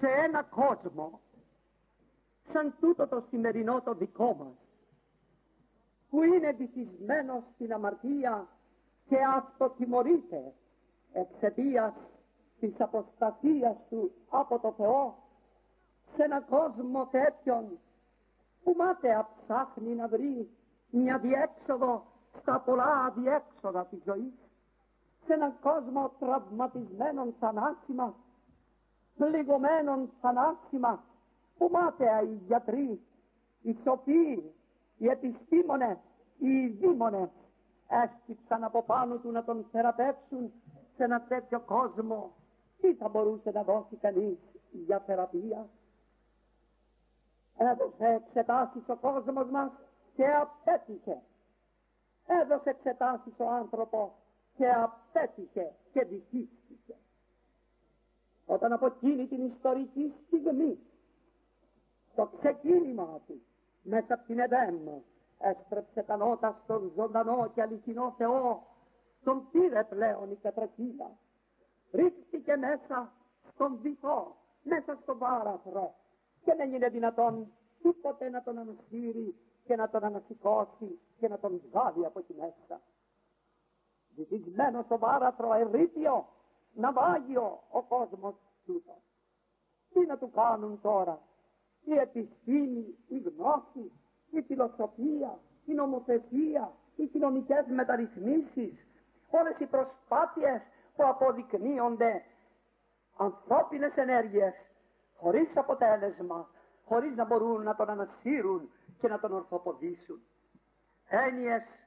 σε ένα κόσμο σαν τούτο το σημερινό το δικό μας, που είναι βυθισμένος στην αμαρτία και αυτοτιμωρείται εξαιτίας της αποστασίας του από το Θεό, σε έναν κόσμο τέτοιον που μάταια ψάχνει να βρει μια διέξοδο στα πολλά αδιέξοδα της ζωής, σε έναν κόσμο τραυματισμένων θανάσιμα, πληγωμένων θανάσιμα, που μάταια οι γιατροί, οι σοφοί, οι επιστήμονες, οι δήμονες έσκυψαν από πάνω του να τον θεραπεύσουν. Σε ένα τέτοιο κόσμο τι θα μπορούσε να δώσει κανείς για θεραπεία? Έδωσε εξετάσεις ο κόσμος μας και απέτυχε. Έδωσε εξετάσεις ο άνθρωπος και απέτυχε και δυσίστηκε. Όταν από εκείνη την ιστορική στιγμή, το ξεκίνημα του, μέσα από την Εδέμ, έστρεψε τα νότα στον ζωντανό και αληθινό Θεό, τον πήρε πλέον η κατρακύλα. Ρίχτηκε μέσα στον βυθό, μέσα στο βάραθρο, και δεν είναι δυνατόν τίποτε να τον ανασύρει και να τον ανασηκώσει και να τον βγάλει από εκεί μέσα. Βυθισμένο στο βάραθρο, ερείπιο, ναυάγιο ο κόσμος τούτο. Τι να του κάνουν τώρα η επιστήμη, η γνώση, η φιλοσοφία, η νομοθεσία, οι κοινωνικές μεταρρυθμίσεις, όλες οι προσπάθειες που αποδεικνύονται ανθρώπινες ενέργειες χωρίς αποτέλεσμα, χωρίς να μπορούν να τον ανασύρουν και να τον ορθοποδήσουν. Έννοιες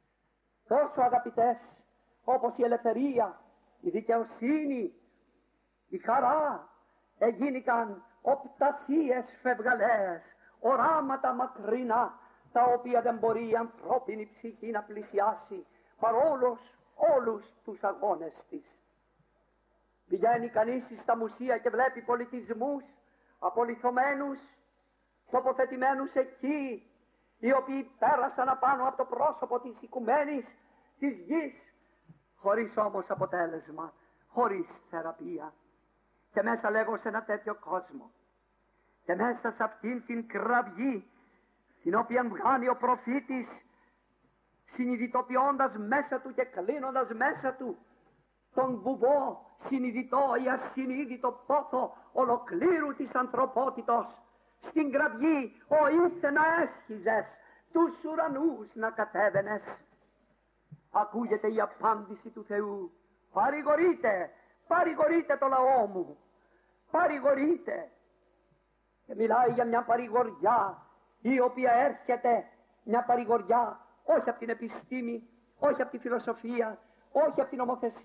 τόσο αγαπητές όπως η ελευθερία, η δικαιοσύνη, η χαρά εγίνηκαν οπτασίες φευγαλαίες, οράματα μακρινά, τα οποία δεν μπορεί η ανθρώπινη ψυχή να πλησιάσει παρόλος όλους τους αγώνες της. Πηγαίνει κανείς στα μουσεία και βλέπει πολιτισμούς απολιθωμένους, τοποθετημένους εκεί, οι οποίοι πέρασαν απάνω από το πρόσωπο της οικουμένης της γης, χωρίς όμως αποτέλεσμα, χωρίς θεραπεία. Και μέσα λέγω σε ένα τέτοιο κόσμο, και μέσα σε αυτήν την κραυγή, την οποία βγάνει ο προφήτης, συνειδητοποιώντας μέσα του και κλείνοντας μέσα του τον βουβό συνειδητό ή ασυνείδητο πόθο ολοκλήρου της ανθρωπότητος, στην κραυγή «Ο ήρθε να έσχιζες, τους ουρανούς να κατέβαινες». Ακούγεται η απάντηση του Θεού: «Παρηγορείτε, παρηγορείτε το λαό μου, παρηγορείτε». Και μιλάει για μια παρηγοριά η οποία έρχεται, μια παρηγοριά όχι από την επιστήμη, όχι από τη φιλοσοφία, όχι από την νομοθεσία,